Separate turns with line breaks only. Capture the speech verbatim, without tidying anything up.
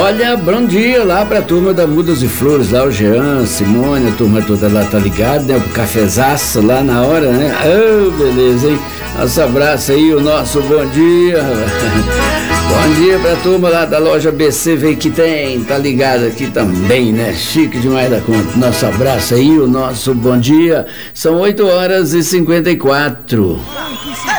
Olha, bom dia lá pra turma da Mudas e Flores, lá o Jean, Simone, a turma toda lá tá ligada, né? O cafezaço lá na hora, né? Oh, beleza, hein? Nosso abraço aí, o nosso bom dia. Bom dia pra turma lá da loja B C Vem Que Tem, tá ligado aqui também, né? Chique demais da conta. Nosso abraço aí, o nosso bom dia. São oito horas e cinquenta e quatro.